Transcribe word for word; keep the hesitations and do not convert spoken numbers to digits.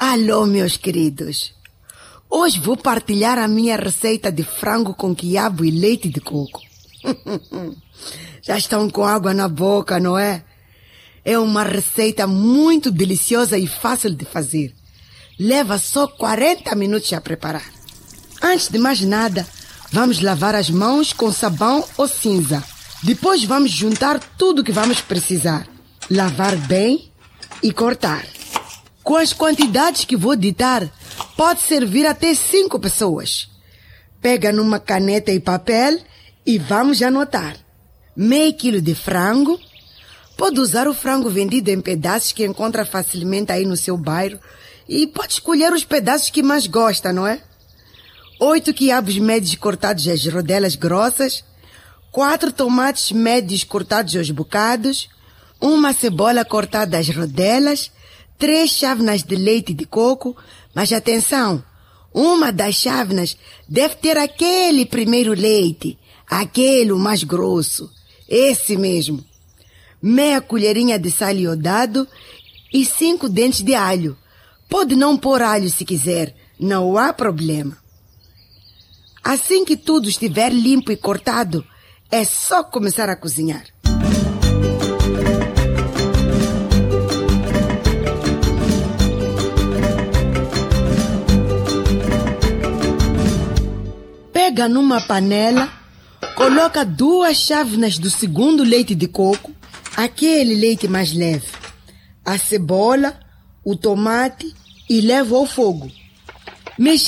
Alô, meus queridos. Hoje vou partilhar a minha receita de frango com quiabo e leite de coco. Já estão com água na boca, não é? É uma receita muito deliciosa e fácil de fazer. Leva só quarenta minutos a preparar. Antes de mais nada, vamos lavar as mãos com sabão ou cinza. Depois vamos juntar tudo que vamos precisar. Lavar bem e cortar. Com as quantidades que vou ditar, pode servir até cinco pessoas. Pega numa caneta e papel e vamos anotar. Meio quilo de frango. Pode usar o frango vendido em pedaços que encontra facilmente aí no seu bairro. E pode escolher os pedaços que mais gosta, não é? Oito quiabos médios cortados às rodelas grossas. Quatro tomates médios cortados aos bocados. Uma cebola cortada às rodelas. Três chávenas de leite de coco. Mas atenção, uma das chávenas deve ter aquele primeiro leite. Aquele o mais grosso. Esse mesmo. Meia colherinha de sal iodado e cinco dentes de alho. Pode não pôr alho se quiser, não há problema. Assim que tudo estiver limpo e cortado, é só começar a cozinhar. Pega numa panela, coloca duas chávenas do segundo leite de coco, aquele leite mais leve, a cebola, o tomate e leva ao fogo. Mexe